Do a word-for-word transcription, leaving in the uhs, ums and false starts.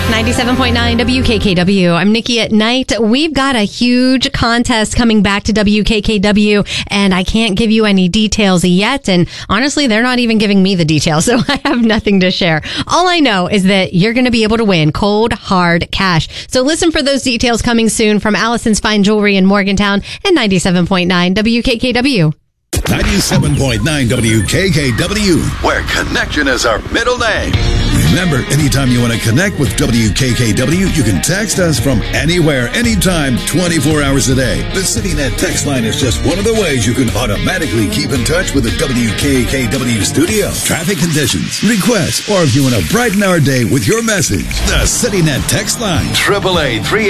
ninety-seven point nine W K K W. I'm Nikki at Night. We've got a huge contest coming back to W K K W, and I can't give you any details yet. And honestly, they're not even giving me the details, so I have nothing to share. All I know is that you're going to be able to win cold, hard cash. So listen for those details coming soon from Allison's Fine Jewelry in Morgantown and ninety-seven point nine W K K W. ninety-seven point nine W K K W, where connection is our middle name. Remember, anytime you want to connect with W K K W, you can text us from anywhere, anytime, twenty-four hours a day. The CityNet text line is just one of the ways you can automatically keep in touch with the W K K W studio. Traffic conditions, requests, or if you want to brighten our day with your message, the CityNet text line, triple A three